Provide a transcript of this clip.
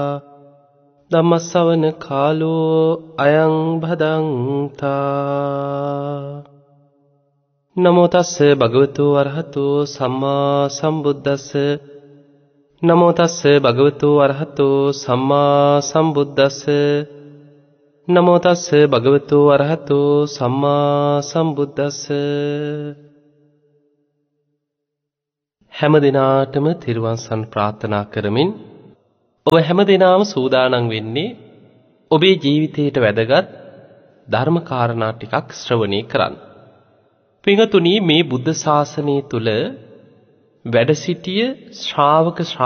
ධම්මස්සවන කාලෝ අයං භදංතා. නමෝ තස්ස භගවතු අරහතෝ සම්මා සම්බුද්දස්ස. නමෝ තස්ස භගවතු අරහතෝ සම්මා සම්බුද්දස්ස. නමෝ තස්ස භගවතු අරහතෝ සම්මා සම්බුද්දස්ස. හැම දිනාටම තිරුවන් සරණ ප්‍රාර්ථනා කරමින් ඔබ හැම දිනාම සූදානම් වෙන්නේ ඔබේ ජීවිතයට වැදගත් ධර්ම කාරණා ටිකක් ශ්‍රවණය කරන්න. පින්වතුනි, මේ බුද්ධ ශාසනය තුල වැඩ සිටිය ශ්‍රාවක